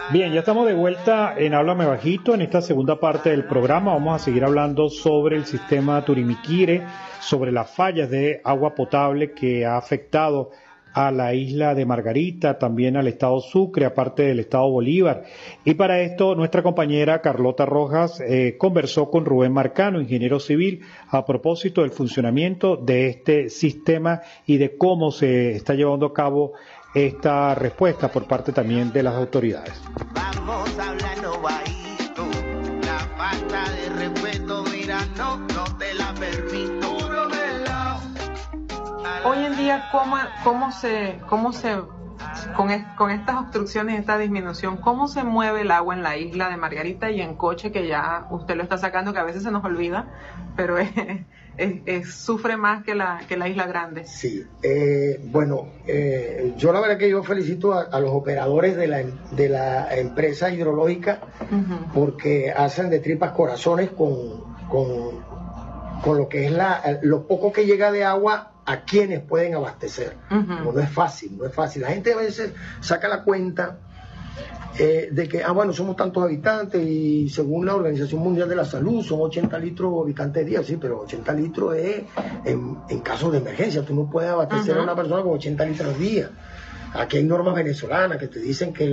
Bien, ya estamos de vuelta en Háblame Bajito. En esta segunda parte del programa vamos a seguir hablando sobre el sistema Turimiquire, sobre las fallas de agua potable que ha afectado a la isla de Margarita, también al estado Sucre, aparte del estado Bolívar. Y para esto nuestra compañera Carlota Rojas conversó con Rubén Marcano, ingeniero civil, a propósito del funcionamiento de este sistema y de cómo se está llevando a cabo esta respuesta por parte también de las autoridades. Vamos hablando bajito, la falta de respeto, mira, no te la permito. Hoy en día, ¿cómo se con estas obstrucciones, esta disminución, cómo se mueve el agua en la isla de Margarita y en Coche, que ya usted lo está sacando, que a veces se nos olvida, pero sufre más que la isla grande? Sí, yo la verdad que yo felicito a los operadores de la empresa hidrológica, porque hacen de tripas corazones con lo que es lo poco que llega de agua a quienes pueden abastecer. No es fácil. La gente a veces saca la cuenta de que, somos tantos habitantes y según la Organización Mundial de la Salud son 80 litros habitantes día, sí, pero 80 litros es en casos de emergencia. Tú no puedes abastecer a una persona con 80 litros al día. Aquí hay normas venezolanas que te dicen que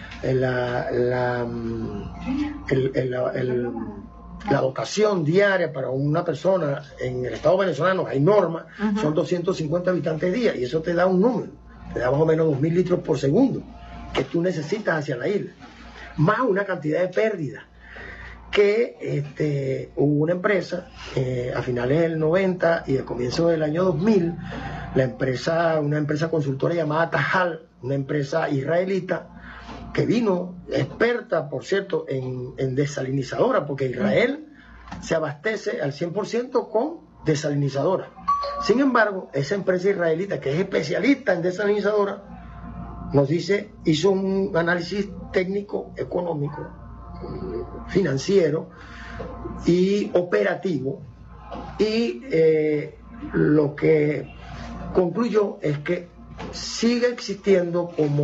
la dotación diaria para una persona en el estado venezolano, hay normas, son 250 habitantes día, y eso te da un número, te da más o menos 2.000 litros por segundo que tú necesitas hacia la isla, más una cantidad de pérdidas que hubo una empresa a finales del 90 y al comienzo del año 2000, una empresa consultora llamada Tajal, una empresa israelita, que vino experta, por cierto, en desalinizadora, porque Israel se abastece al 100% con desalinizadora. Sin embargo, esa empresa israelita, que es especialista en desalinizadora, hizo un análisis técnico, económico, financiero y operativo, y lo que concluyó es que sigue existiendo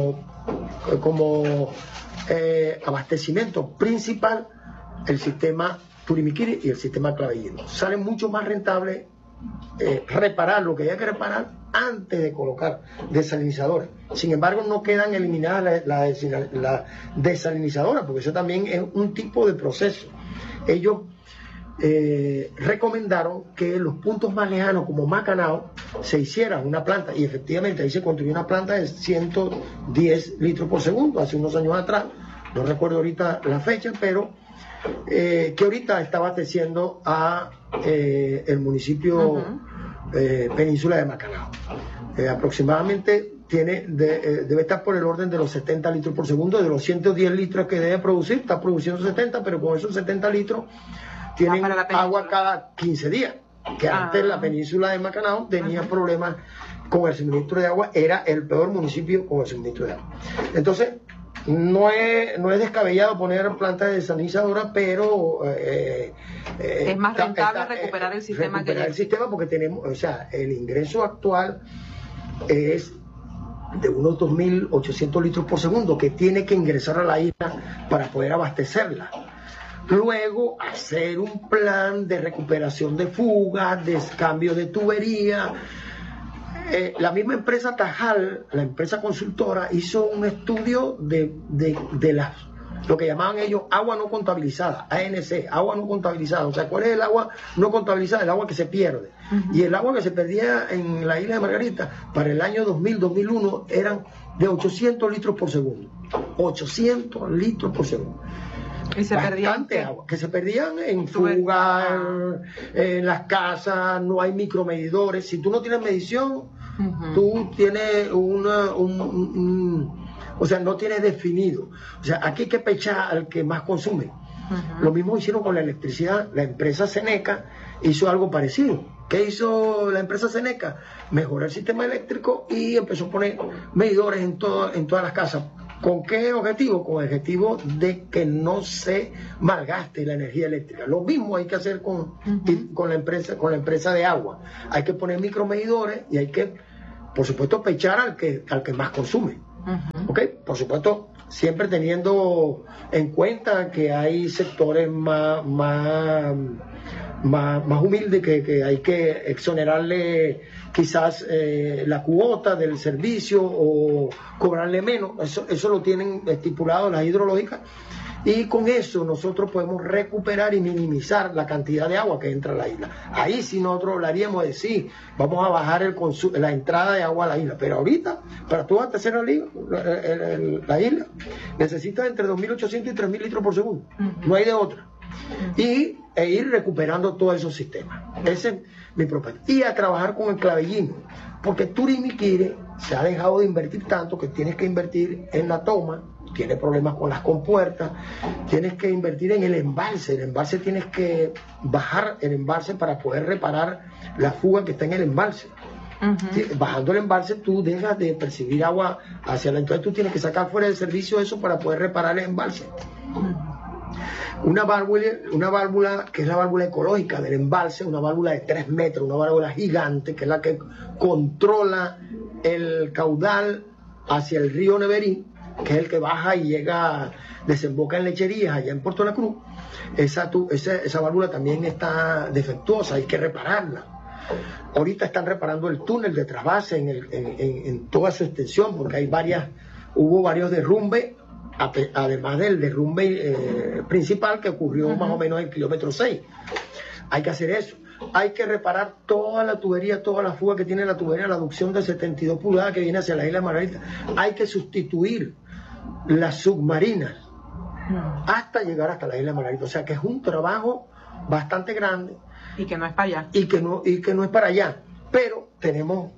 como abastecimiento principal el sistema Turimiquiri y el sistema Clavellino. Sale mucho más rentable reparar lo que haya que reparar antes de colocar desalinizadores. Sin embargo, no quedan eliminadas la desalinizadora, porque eso también es un tipo de proceso. Ellos recomendaron que los puntos más lejanos, como Macanao, se hiciera una planta, y efectivamente ahí se construyó una planta de 110 litros por segundo hace unos años atrás, no recuerdo ahorita la fecha, pero que ahorita está abasteciendo a el municipio Península de Macanao. Aproximadamente debe estar por el orden de los 70 litros por segundo. De los 110 litros que debe producir, está produciendo 70, pero con esos 70 litros tienen agua cada 15 días, que antes la península de Macanao tenía problemas con el suministro de agua, era el peor municipio con el suministro de agua. Entonces, no es descabellado poner plantas de desalinizadora, pero es más rentable recuperar el sistema porque tenemos, el ingreso actual es de unos 2.800 litros por segundo que tiene que ingresar a la isla para poder abastecerla. Luego hacer un plan de recuperación de fugas, de cambio de tubería. La misma empresa Tajal, la empresa consultora, hizo un estudio de lo que llamaban ellos agua no contabilizada, ANC, agua no contabilizada. O sea, ¿cuál es el agua no contabilizada? El agua que se pierde. Y el agua que se perdía en la isla de Margarita para el año 2000-2001 eran de 800 litros por segundo. 800 litros por segundo. Y se bastante agua, que se perdían en fugas, en las casas, no hay micromedidores. Si tú no tienes medición, tú tienes no tienes definido. O sea, aquí hay que pechar al que más consume. Lo mismo hicieron con la electricidad. La empresa Seneca hizo algo parecido. ¿Qué hizo la empresa Seneca? Mejoró el sistema eléctrico y empezó a poner medidores en todas las casas. ¿Con qué objetivo? Con el objetivo de que no se malgaste la energía eléctrica. Lo mismo hay que hacer con la empresa de agua. Hay que poner micromedidores y hay que, por supuesto, pechar al que más consume. ¿Ok? Por supuesto, siempre teniendo en cuenta que hay sectores más humildes que hay que exonerarle quizás la cuota del servicio o cobrarle menos. Eso lo tienen estipulado las hidrológicas, y con eso nosotros podemos recuperar y minimizar la cantidad de agua que entra a la isla. Ahí sí nosotros hablaríamos de sí, vamos a bajar la entrada de agua a la isla, pero ahorita para tú abastecer la isla necesitas entre 2.800 y 3.000 litros por segundo, no hay de otra, e ir recuperando todos esos sistemas. Ese es mi propuesta. Y a trabajar con el clavellino, porque Turimiquire se ha dejado de invertir tanto que tienes que invertir en la toma, tiene problemas con las compuertas, tienes que invertir en el embalse tienes que bajar el embalse para poder reparar la fuga que está en el embalse. Bajando el embalse tú dejas de percibir agua hacia la, entonces tú tienes que sacar fuera del servicio eso para poder reparar el embalse. Una válvula que es la válvula ecológica del embalse, una válvula de 3 metros, una válvula gigante que es la que controla el caudal hacia el río Neverín, que es el que baja y llega, desemboca en Lecherías allá en Puerto La Cruz. Esa válvula también está defectuosa, hay que repararla. Ahorita están reparando el túnel de trasvase en toda su extensión, porque hubo varios derrumbes, además del derrumbe principal que ocurrió más o menos en el kilómetro 6. Hay que hacer eso. Hay que reparar toda la tubería, toda la fuga que tiene la tubería, la aducción de 72 pulgadas que viene hacia la isla de Margarita. Hay que sustituir las submarinas hasta llegar hasta la isla de Margarita. O sea que es un trabajo bastante grande. Y que no es para allá. Y que no es para allá. Pero tenemos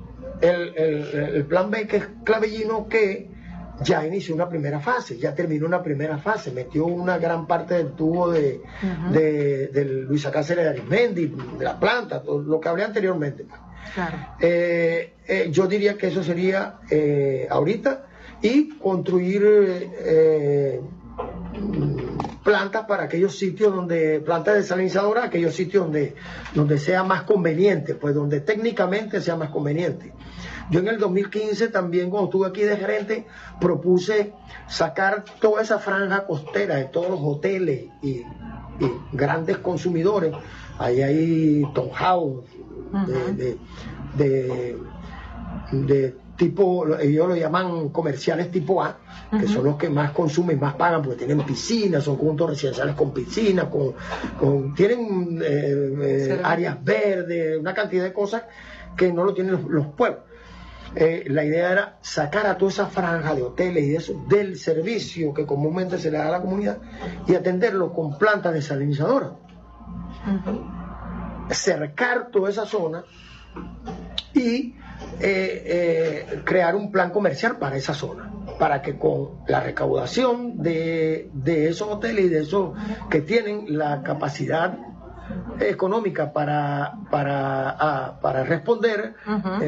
el plan B, que es Clavellino, que ya inició una primera fase, ya terminó una primera fase, metió una gran parte del tubo de Luisa Cáceres de Arismendi, de la planta, todo lo que hablé anteriormente. Claro. Yo diría que eso sería ahorita, y construir plantas para aquellos sitios plantas desalinizadoras, aquellos sitios donde sea más conveniente, pues donde técnicamente sea más conveniente. Yo en el 2015 también, cuando estuve aquí de gerente, propuse sacar toda esa franja costera de todos los hoteles y grandes consumidores. Ahí hay townhouse de tipo, ellos lo llaman comerciales tipo A, que son los que más consumen, más pagan, porque tienen piscinas, son conjuntos residenciales con piscinas, tienen áreas verdes, una cantidad de cosas que no lo tienen los pueblos. La idea era sacar a toda esa franja de hoteles y de eso del servicio que comúnmente se le da a la comunidad y atenderlo con plantas desalinizadoras. Cercar toda esa zona y crear un plan comercial para esa zona, para que con la recaudación de esos hoteles y de esos que tienen la capacidad económica para responder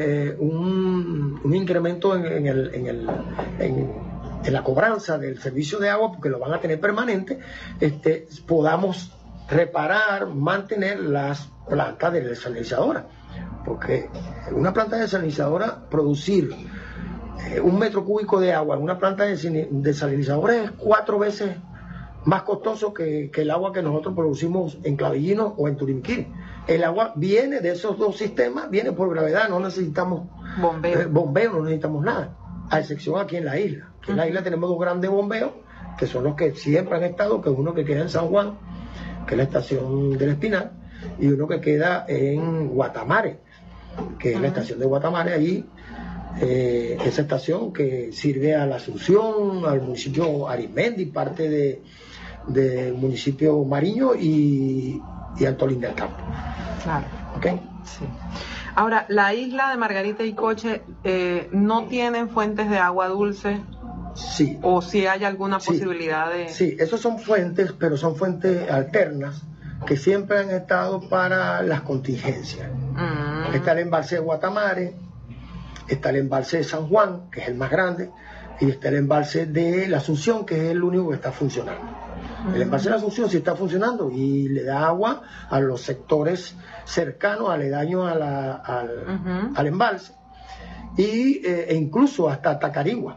un incremento en la cobranza del servicio de agua, porque lo van a tener permanente, podamos reparar, mantener las plantas de desalinizadora, porque una planta desalinizadora, producir 1 metro cúbico de agua en una planta desalinizadora es 4 veces más costoso que el agua que nosotros producimos en Clavellino o en Turimiquire. El agua viene de esos dos sistemas, viene por gravedad, no necesitamos bombeo, no necesitamos nada, a excepción aquí en la isla. En la isla tenemos 2 grandes bombeos, que son los que siempre han estado, que es uno que queda en San Juan, que es la estación del Espinal, y uno que queda en Guatamare, que es la estación de Guatamare. Allí esa estación que sirve a la Asunción, al municipio Arismendi, parte del municipio Mariño y Antolín del Campo. Claro. ¿Okay? Sí. Ahora, la isla de Margarita y Coche no tienen fuentes de agua dulce. Sí. ¿O si hay alguna posibilidad de...? Sí, esos son fuentes, pero son fuentes alternas que siempre han estado para las contingencias. Está el embalse de Guatamare, está el embalse de San Juan, que es el más grande, y está el embalse de la Asunción, que es el único que está funcionando. El embalse de la Asunción sí está funcionando y le da agua a los sectores cercanos, aledaños al embalse, e incluso hasta Tacarigua.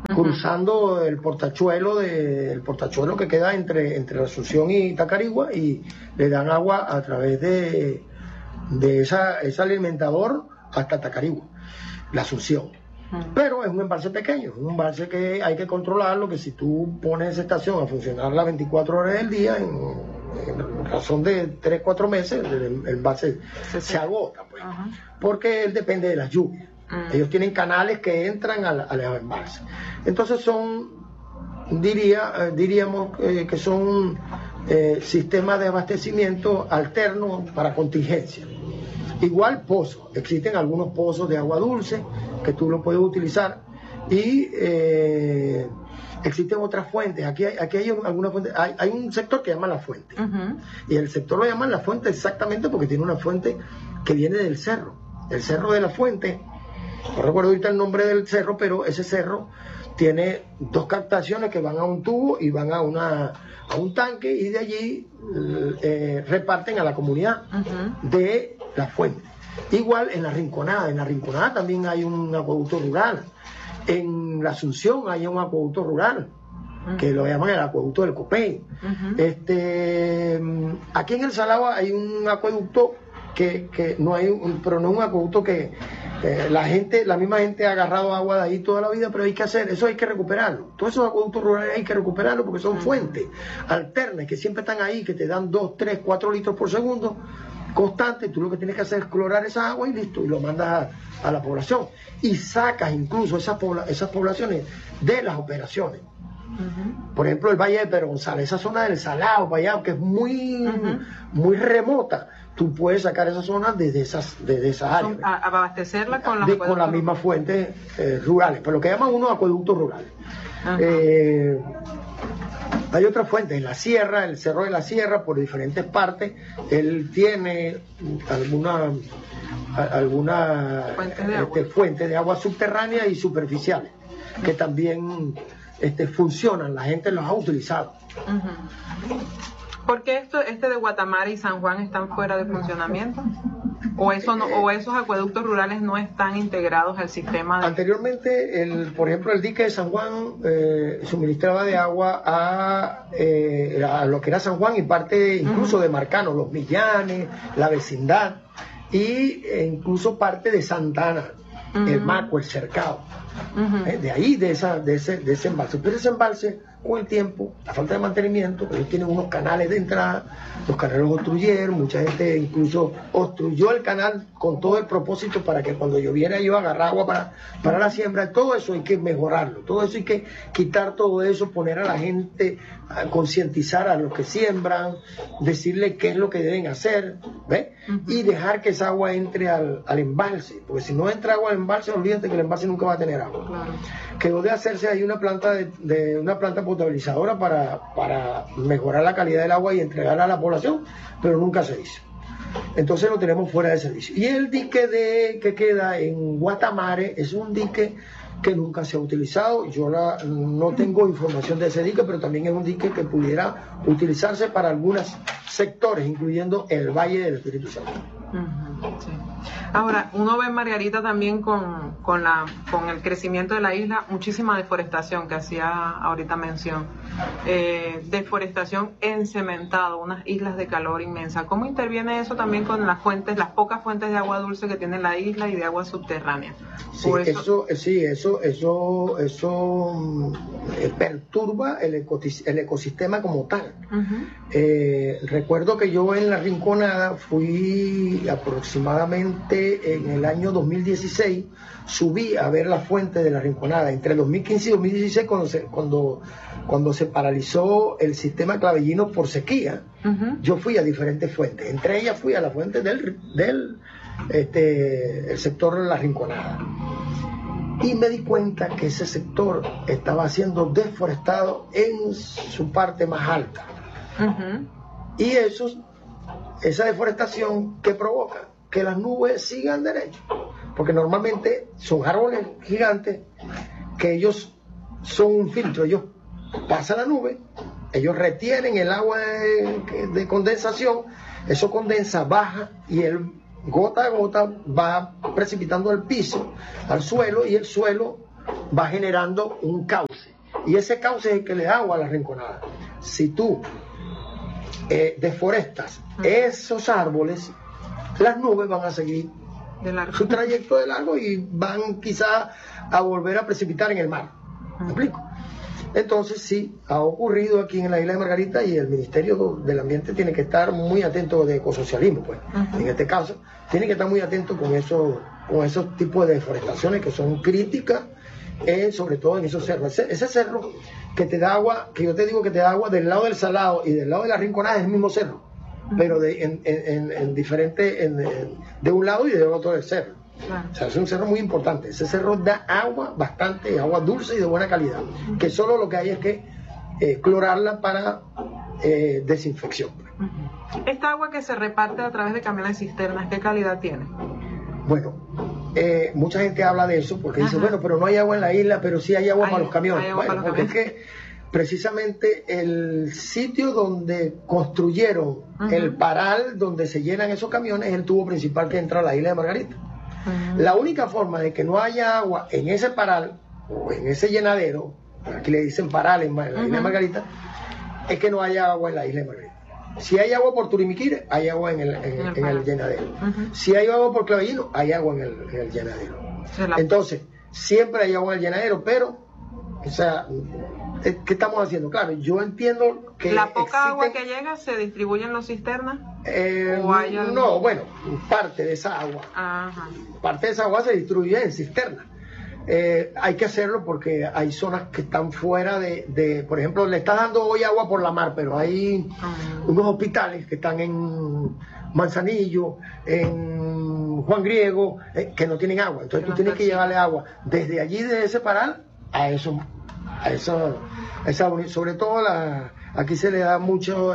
cruzando el portachuelo que queda entre Asunción y Tacarigua, y le dan agua a través de ese alimentador hasta Tacarigua, la Asunción. Pero es un embalse pequeño, es un embalse que hay que controlarlo, que si tú pones esa estación a funcionar las 24 horas del día, en razón de 3-4 meses, el embalse se agota, pues, porque él depende de las lluvias. Ellos tienen canales que entran al embalse. Entonces diríamos que son sistemas de abastecimiento alternos para contingencia. Igual pozos, existen algunos pozos de agua dulce que tú lo puedes utilizar, y existen otras fuentes. Aquí hay algunas fuentes. Hay un sector que llama La Fuente, y el sector lo llaman La Fuente exactamente porque tiene una fuente que viene del cerro. El cerro de La Fuente, no recuerdo ahorita el nombre del cerro, pero ese cerro tiene 2 captaciones que van a un tubo y van a un tanque, y de allí reparten a la comunidad de La Fuente. Igual en La Rinconada también hay un acueducto rural. En La Asunción hay un acueducto rural que lo llaman el acueducto del Copey. Aquí en El Salado hay un acueducto que no hay pero no es un acueducto que la misma gente ha agarrado agua de ahí toda la vida, pero hay que recuperarlo. Todos esos acueductos rurales hay que recuperarlos porque son fuentes alternas que siempre están ahí, que te dan 2, 3, 4 litros por segundo constante. Tú lo que tienes que hacer es clorar esa agua y listo, y lo mandas a la población, y sacas incluso esas poblaciones de las operaciones. Por ejemplo, el Valle de Pedro González, esa zona del Salado, Vallado, que es muy remota, tú puedes sacar esa zona desde esas áreas. Abastecerla con las mismas fuentes rurales, pero lo que llaman unos acueductos rurales. Hay otras fuentes en la sierra, el Cerro de la Sierra, por diferentes partes. Él tiene alguna fuente de agua subterránea y superficiales que también funcionan, la gente los ha utilizado. ¿Por qué este de Guatamara y San Juan están fuera de funcionamiento? ¿O esos acueductos rurales no están integrados al sistema? Anteriormente, por ejemplo, el dique de San Juan suministraba de agua a lo que era San Juan y parte incluso de Marcano, Los Millanes, la vecindad, y incluso parte de Santa Ana, el Maco, el Cercado. De ahí, de ese embalse. Pero ese embalse, con el tiempo, la falta de mantenimiento, ellos tienen unos canales de entrada, los canales los obstruyeron, mucha gente incluso obstruyó el canal con todo el propósito para que cuando lloviera yo agarrar agua para la siembra. Todo eso hay que mejorarlo, todo eso hay que quitar todo eso, poner a la gente, a concientizar a los que siembran, decirle qué es lo que deben hacer, ¿ves? Y dejar que esa agua entre al embalse, porque si no entra agua al embalse, olvídate que el embalse nunca va a tener agua. Claro. Quedó de hacerse ahí una planta una planta potabilizadora para mejorar la calidad del agua y entregarla a la población, pero nunca se hizo. Entonces lo tenemos fuera de servicio. Y el dique que queda en Guatamare es un dique que nunca se ha utilizado. Yo no tengo información de ese dique, pero también es un dique que pudiera utilizarse para algunos sectores, incluyendo el Valle del Espíritu Santo. Sí. Ahora, uno ve en Margarita también con el crecimiento de la isla, muchísima deforestación, que hacía ahorita mención. Deforestación en cementado, unas islas de calor inmensa. ¿Cómo interviene eso también con las pocas fuentes de agua dulce que tiene la isla y de agua subterránea? Eso perturba el ecosistema como tal. Recuerdo que yo en La Rinconada fui aproximadamente en el año 2016, subí a ver la fuente de La Rinconada. Entre 2015 y 2016, cuando se paralizó el sistema clavellino por sequía, yo fui a diferentes fuentes. Entre ellas fui a la fuente del sector de La Rinconada. Y me di cuenta que ese sector estaba siendo deforestado en su parte más alta. Y esa deforestación, ¿qué provoca? Que las nubes sigan derecho. Porque normalmente son árboles gigantes que ellos son un filtro. Ellos pasan la nube, ellos retienen el agua de condensación, eso condensa, baja y gota a gota va precipitando al piso, al suelo, y el suelo va generando un cauce. Y ese cauce es el que le da agua a la rinconada. Si tú deforestas esos árboles, las nubes van a seguir su trayecto de largo y van quizás a volver a precipitar en el mar. ¿Me explico? Entonces sí, ha ocurrido aquí en la isla de Margarita y el Ministerio del Ambiente tiene que estar muy atento de ecosocialismo, pues. En este caso, tiene que estar muy atento con esos tipos de deforestaciones que son críticas, sobre todo en esos cerros. Ese cerro que te da agua, que yo te digo que te da agua del lado del Salado y del lado de la Rinconada es el mismo cerro, pero en diferente, de un lado y del otro del cerro. Claro. O sea, es un cerro muy importante. Ese cerro da agua bastante, agua dulce y de buena calidad, que solo lo que hay es que clorarla para desinfección. Esta agua que se reparte a través de camiones cisternas, ¿qué calidad tiene? Bueno, mucha gente habla de eso porque dice, bueno, pero no hay agua en la isla, pero sí hay agua para los camiones. Bueno, porque es que precisamente el sitio donde construyeron el paral donde se llenan esos camiones es el tubo principal que entra a la isla de Margarita. La única forma de que no haya agua en ese paral o en ese llenadero, aquí le dicen paral en la isla de Margarita, es que no haya agua en la isla de Margarita. Si hay agua por Turimiquire, hay agua en el llenadero. Si hay agua por Clavellino, hay agua en el llenadero. Entonces, siempre hay agua en el llenadero, pero, o sea, ¿qué estamos haciendo? Claro, yo entiendo que ¿la poca agua que llega se distribuye en las cisternas? No, bueno, parte de esa agua. Parte de esa agua se distribuye en cisternas. Hay que hacerlo porque hay zonas que están fuera por ejemplo, le está dando hoy agua por la mar, pero hay unos hospitales que están en Manzanillo, en Juan Griego, que no tienen agua. Entonces tú tienes que llevarle agua desde allí, de ese paral, sobre todo aquí se le da mucho,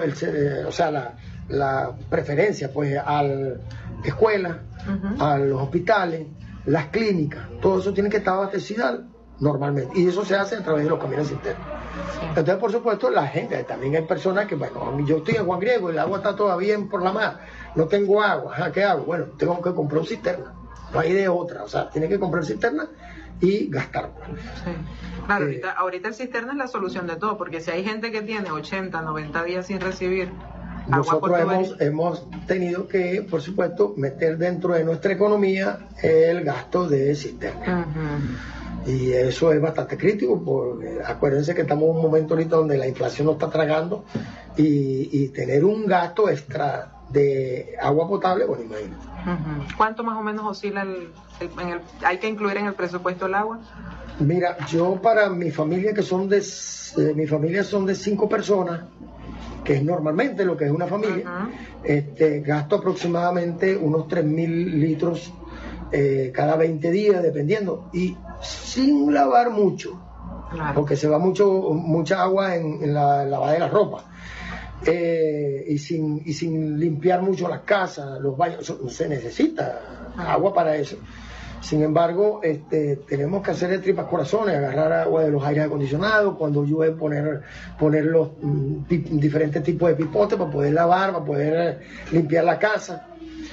la preferencia pues a las escuelas, a los hospitales, las clínicas, todo eso tiene que estar abastecida normalmente, y eso se hace a través de los camiones cisternas. Entonces, por supuesto, la gente, también hay personas que, bueno, yo estoy en Juan Griego y el agua está todavía por la mar, no tengo agua, ¿qué hago? Bueno, tengo que comprar un cisterna, no hay de otra, o sea, tiene que comprar cisterna y gastar. Sí. Claro, ahorita el cisterna es la solución de todo, porque si hay gente que tiene 80, 90 días sin recibir nosotros hemos tenido que, por supuesto, meter dentro de nuestra economía el gasto de cisterna. Y eso es bastante crítico, porque acuérdense que estamos en un momento ahorita donde la inflación nos está tragando y tener un gasto extra de agua potable, bueno, imagínate. ¿Cuánto más o menos oscila hay que incluir en el presupuesto el agua? Mira, yo para mi familia, mi familia son de 5 personas, que es normalmente lo que es una familia, gasto aproximadamente unos 3.000 litros cada 20 días, dependiendo, y sin lavar mucho, porque se va mucha agua en la lavada de la ropa, y sin limpiar mucho las casas, los baños. Se necesita agua para eso. Sin embargo, tenemos que hacer de tripas corazones, agarrar agua de los aires acondicionados, cuando llueve poner los diferentes tipos de pipotes para poder lavar, para poder limpiar la casa.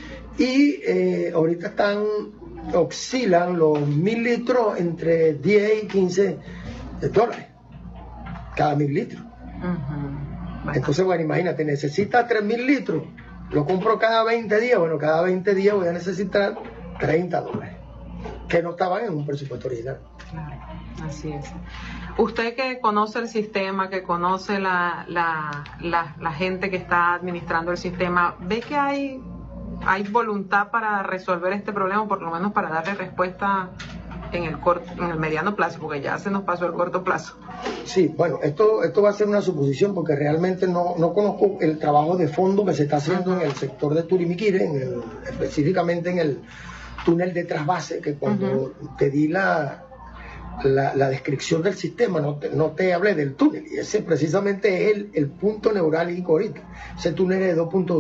Y ahorita oscilan los 1.000 litros entre 10 y 15 dólares cada 1.000 litros. Entonces, bueno, imagínate, necesita 3.000 litros, lo compro cada 20 días, bueno, cada 20 días voy a necesitar 30 dólares. Que no estaban en un presupuesto original. Claro, así es. Usted que conoce el sistema, que conoce la gente que está administrando el sistema, ¿ve que hay voluntad para resolver este problema, por lo menos para darle respuesta en el mediano plazo, porque ya se nos pasó el corto plazo? Sí, bueno, esto va a ser una suposición porque realmente no conozco el trabajo de fondo que se está haciendo en el sector de Turimiquire, específicamente en el túnel de trasvase, que cuando te di la descripción del sistema no te hablé del túnel, y ese precisamente es el punto neurálgico ahorita. Ese túnel es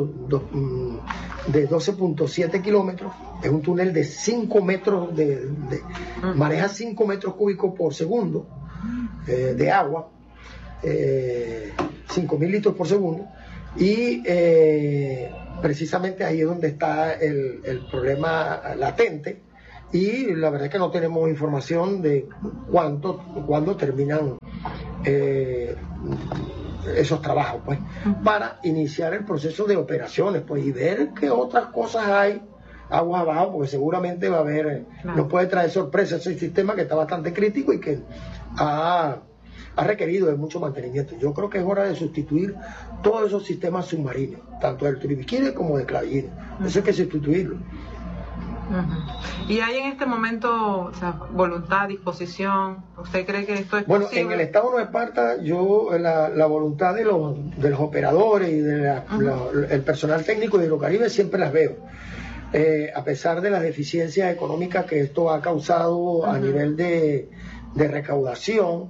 de 12.7 kilómetros, es un túnel de 5 metros, maneja 5 metros cúbicos por segundo de agua, 5.000 litros por segundo, y precisamente ahí es donde está el problema latente, y la verdad es que no tenemos información de cuándo terminan esos trabajos, pues, para iniciar el proceso de operaciones, pues, y ver qué otras cosas hay aguas abajo, porque seguramente va a haber, nos puede traer sorpresa ese sistema que está bastante crítico y que ha requerido de mucho mantenimiento. Yo creo que es hora de sustituir todos esos sistemas submarinos, tanto del Turimiquire como de Clavillines. Eso hay que sustituirlo. ¿Y hay en este momento, o sea, voluntad, disposición? ¿Usted cree que esto es bueno, posible? En el Estado de Nueva Esparta, la voluntad de los operadores y el personal técnico de Hidrocaribe siempre las veo. A pesar de las deficiencias económicas que esto ha causado a nivel de recaudación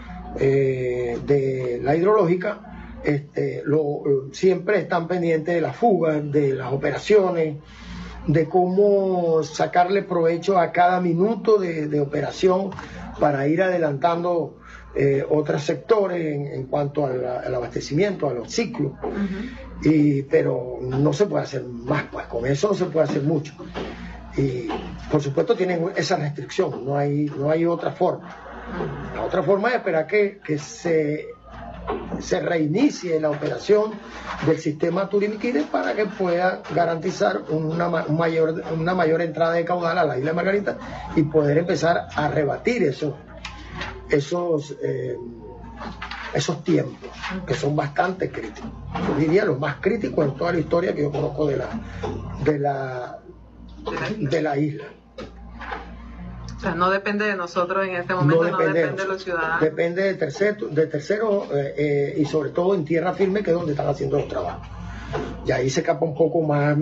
de la hidrológica, siempre están pendientes de las fugas, de las operaciones, de cómo sacarle provecho a cada minuto de operación para ir adelantando otros sectores en cuanto al abastecimiento, a los ciclos. Pero no se puede hacer más, pues con eso no se puede hacer mucho. Y por supuesto tienen esa restricción, no hay otra forma. La otra forma es esperar que se reinicie la operación del sistema Turimiquire para que pueda garantizar una mayor entrada de caudal a la isla de Margarita y poder empezar a rebatir esos tiempos que son bastante críticos. Yo diría los más críticos en toda la historia que yo conozco de la isla. O sea, no depende de nosotros en este momento, no depende de los ciudadanos. Depende de terceros y sobre todo en tierra firme, que es donde están haciendo los trabajos. Y ahí se escapa un poco más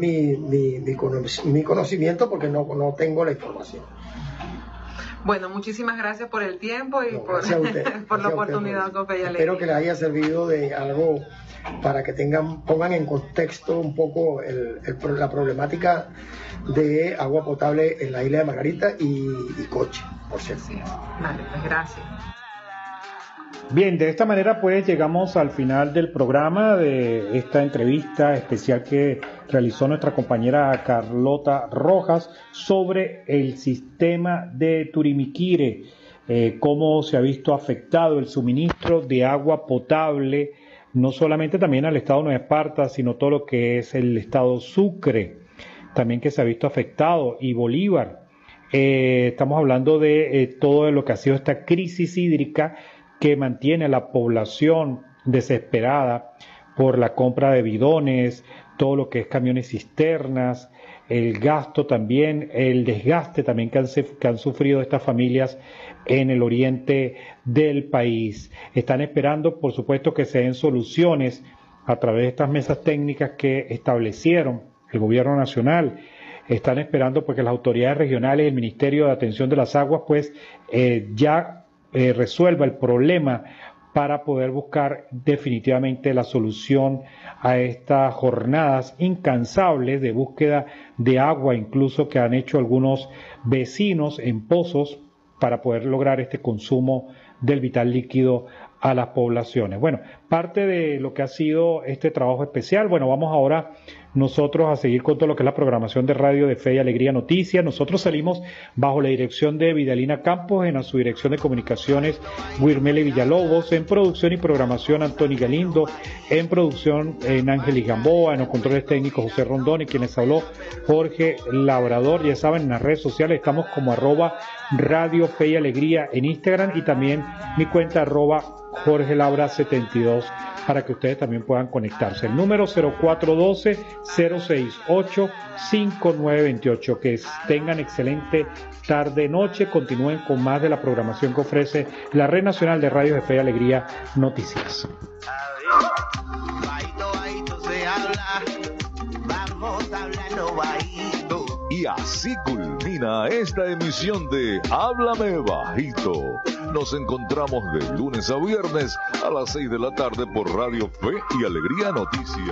mi conocimiento porque no tengo la información. Bueno, muchísimas gracias por el tiempo y por la oportunidad con Fe y Alegría. Espero que les haya servido de algo para que pongan en contexto un poco la problemática de agua potable en la isla de Margarita y Coche, por cierto. Sí. Vale, pues gracias. Bien, de esta manera pues llegamos al final del programa de esta entrevista especial que realizó nuestra compañera Carlota Rojas sobre el sistema de Turimiquire, cómo se ha visto afectado el suministro de agua potable, no solamente también al estado de Nueva Esparta, sino todo lo que es el estado Sucre, también que se ha visto afectado, y Bolívar. Estamos hablando de todo lo que ha sido esta crisis hídrica que mantiene a la población desesperada por la compra de bidones, todo lo que es camiones cisternas, el gasto también, el desgaste también que han sufrido estas familias en el oriente del país. Están esperando, por supuesto, que se den soluciones a través de estas mesas técnicas que establecieron el gobierno nacional. Están esperando porque las autoridades regionales y el Ministerio de Atención de las Aguas pues resuelva el problema para poder buscar definitivamente la solución a estas jornadas incansables de búsqueda de agua, incluso que han hecho algunos vecinos en pozos para poder lograr este consumo del vital líquido a las poblaciones. Bueno, parte de lo que ha sido este trabajo especial. Bueno, vamos ahora nosotros a seguir con todo lo que es la programación de radio de Fe y Alegría Noticias. Nosotros salimos bajo la dirección de Vidalina Campos, en su dirección de comunicaciones Guirmele Villalobos, en producción y programación Antoni Galindo, en producción en Ángeles Gamboa, en los controles técnicos José Rondón y quienes habló Jorge Labrador. Ya saben, en las redes sociales estamos como @Radio Fe y Alegría en Instagram y también mi cuenta Jorge Labra 72 para que ustedes también puedan conectarse. El número 0412-068-5928. Que tengan excelente tarde-noche. Continúen con más de la programación que ofrece la Red Nacional de Radios de Fe y Alegría Noticias. Y así culmina esta emisión de Háblame Bajito. Nos encontramos de lunes a viernes a las 6 de la tarde por Radio Fe y Alegría Noticias.